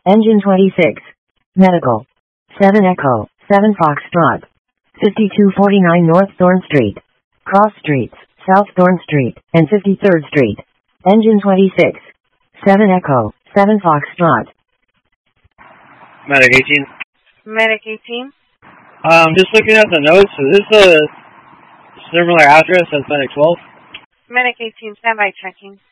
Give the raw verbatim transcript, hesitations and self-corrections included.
Engine twenty-six. Medical. seven Echo, seven Foxtrot. fifty-two forty-nine North Thorn Street. Cross Streets, South Thorn Street, and fifty-third Street. Engine twenty-six. seven Echo, seven Foxtrot. Medic eighteen. Medic eighteen. Um, just looking at the notes, is this a similar address as Medic twelve? Medic eighteen, standby checking.